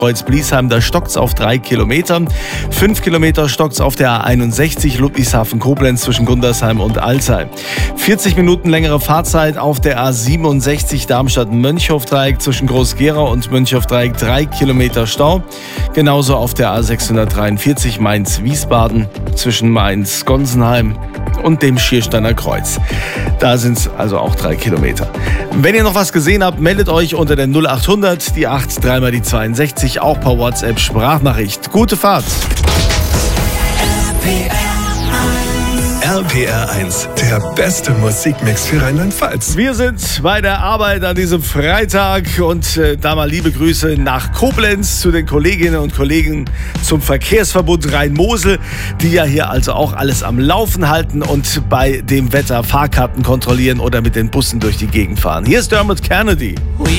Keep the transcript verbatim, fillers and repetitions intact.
Kreuz-Bliesheim, da stockt's auf drei Kilometer. Fünf Kilometer stockt's auf der A einundsechzig Ludwigshafen-Koblenz zwischen Gundersheim und Alzey. vierzig Minuten längere Fahrzeit auf der A siebenundsechzig Darmstadt-Mönchhof-Dreieck zwischen Groß-Gerau und Mönchhof-Dreieck, drei Kilometer Stau. Genauso auf der A sechshundertdreiundvierzig Mainz-Wiesbaden zwischen Mainz-Gonsenheim und dem Schiersteiner Kreuz. Da sind es also auch drei Kilometer. Wenn ihr noch was gesehen habt, meldet euch unter der null achthundert, die acht, dreimal die zweiundsechzig, auch per WhatsApp Sprachnachricht. Gute Fahrt! R P R eins, der beste Musikmix für Rheinland-Pfalz. Wir sind bei der Arbeit an diesem Freitag und äh, da mal liebe Grüße nach Koblenz zu den Kolleginnen und Kollegen zum Verkehrsverbund Rhein-Mosel, die ja hier also auch alles am Laufen halten und bei dem Wetter Fahrkarten kontrollieren oder mit den Bussen durch die Gegend fahren. Hier ist Dermot Kennedy.